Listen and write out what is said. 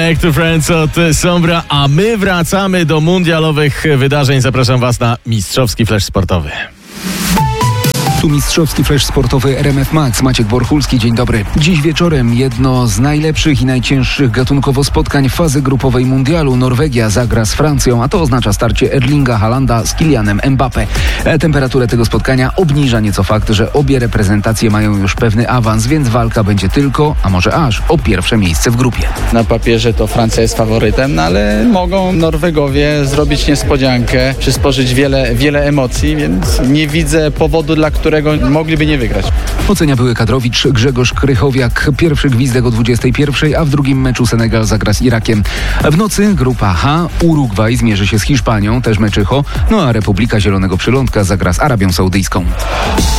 Back to Friends od Sombra, a my wracamy do mundialowych wydarzeń. Zapraszam Was na mistrzowski flash sportowy. Tu mistrzowski flash sportowy RMF Max. Maciek Borchulski, dzień dobry. Dziś wieczorem jedno z najlepszych i najcięższych gatunkowo spotkań fazy grupowej mundialu. Norwegia zagra z Francją, a to oznacza starcie Erlinga Haalanda z Kylianem Mbappé. Temperaturę tego spotkania obniża nieco fakt, że obie reprezentacje mają już pewny awans, więc walka będzie tylko, a może aż, o pierwsze miejsce w grupie. Na papierze to Francja jest faworytem, ale mogą Norwegowie zrobić niespodziankę, przysporzyć wiele emocji, więc nie widzę powodu, dla którego mogliby nie wygrać. Ocenia były kadrowicz Grzegorz Krychowiak. Pierwszy gwizdek o 21:00, a w drugim meczu Senegal zagra z Irakiem. W nocy grupa H. Urugwaj zmierzy się z Hiszpanią, też meczycho, a Republika Zielonego Przylądka zagra z Arabią Saudyjską.